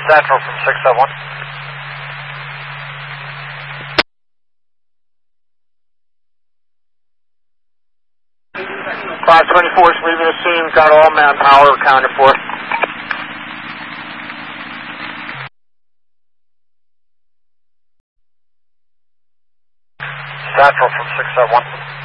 Central from 671. 524 is leaving the scene, got all manpower accounted for. Central from 671.